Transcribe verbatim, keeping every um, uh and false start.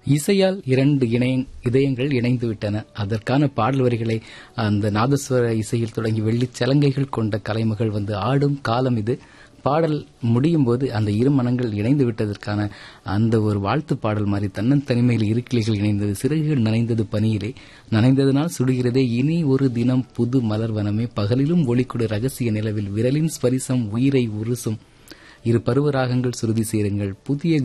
இசையால் இரண்டு இணைய இதயங்கள் இணைந்து விட்டன. அதற்கான பாடல் வரிகளை அந்த நாதஸ்வர இசையில் தொடங்கி வெள்ளிச் சலங்கைகள் கொண்ட கலைமகள் வந்து ஆடும் காலம் இது. பாடல் முடியும் போது அந்த இரு மனங்கள் இணைந்து விட்டதற்கான அந்த ஒரு வாழ்த்து பாடல் மாதிரி தன்னன் தனிமையில் இருக்கிளைகள் இணைந்தது, சிறகுகள் நனைந்தது பனியிலே, நனைந்ததனால் சுடுகிறதே இனி ஒரு தினம் புது மலர்வனமே, பகலிலும் ஒளிக்குடு ரகசிய நிலவில் விரலின் ஸ்பரிசம் உயிரை உருசும், இரு பருவராகங்கள் சுருதி சேருங்கள், புதிய